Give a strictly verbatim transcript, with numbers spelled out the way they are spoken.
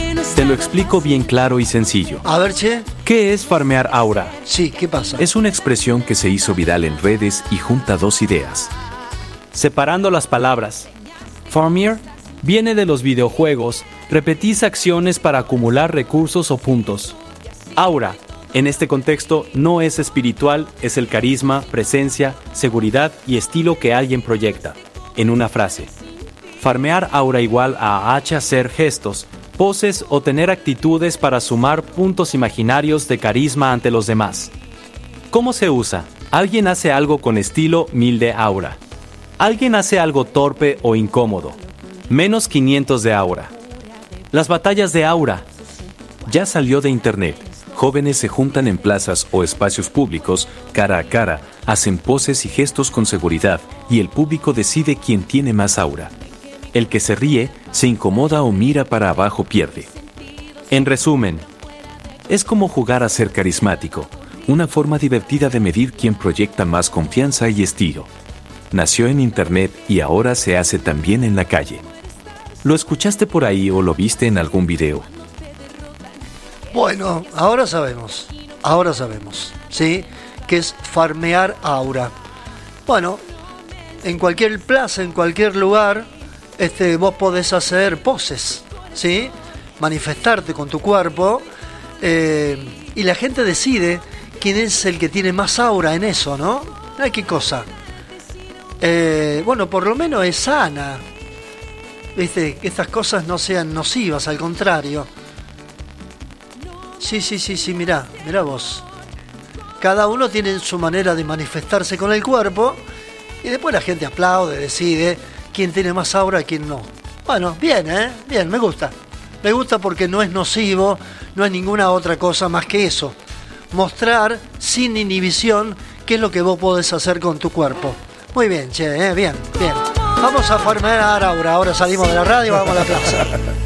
Te lo explico bien claro y sencillo. A ver, che. ¿Qué es farmear aura? Sí, ¿qué pasa? Es una expresión que se hizo viral en redes y junta dos ideas. Separando las palabras. Farmear viene de los videojuegos. Repetís acciones para acumular recursos o puntos. Aura, en este contexto, no es espiritual, es el carisma, presencia, seguridad y estilo que alguien proyecta. En una frase. Farmear aura igual a H hacer gestos, poses o tener actitudes para sumar puntos imaginarios de carisma ante los demás. ¿Cómo se usa? Alguien hace algo con estilo mil de aura. Alguien hace algo torpe o incómodo. Menos quinientos de aura. Las batallas de aura. Ya salió de internet. Jóvenes se juntan en plazas o espacios públicos, cara a cara, hacen poses y gestos con seguridad, y el público decide quién tiene más aura. El que se ríe, se incomoda o mira para abajo pierde. En resumen, es como jugar a ser carismático, una forma divertida de medir quién proyecta más confianza y estilo. Nació en internet y ahora se hace también en la calle. ¿Lo escuchaste por ahí o lo viste en algún video? Bueno, ahora sabemos, ahora sabemos, ¿sí? Que es farmear aura. Bueno, en cualquier plaza, en cualquier lugar, este, vos podés hacer poses, ¿sí? Manifestarte con tu cuerpo, eh, y la gente decide quién es el que tiene más aura en eso, ¿no? Ay, qué cosa. Eh, bueno, por lo menos es sana, ¿viste? Que estas cosas no sean nocivas, al contrario. Sí, sí, sí, sí, mirá, mirá vos. Cada uno tiene su manera de manifestarse con el cuerpo y después la gente aplaude, decide quién tiene más aura y quién no. Bueno, bien, ¿eh? Bien, me gusta. Me gusta porque no es nocivo, no es ninguna otra cosa más que eso. Mostrar sin inhibición qué es lo que vos podés hacer con tu cuerpo. Muy bien, che, ¿eh? Bien, bien. Vamos a farmear aura. Ahora salimos de la radio y vamos a la plaza.